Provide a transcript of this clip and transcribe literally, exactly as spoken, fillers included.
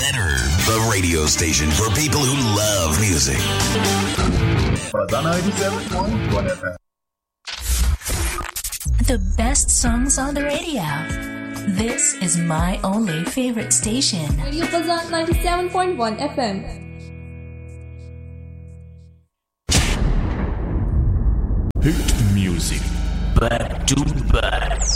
Better, the radio station for people who love music. Fazan ninety-seven point one F M. The best songs on the radio. This is my only favorite station. Radio Fazan ninety-seven point one F M. Hit music back to back.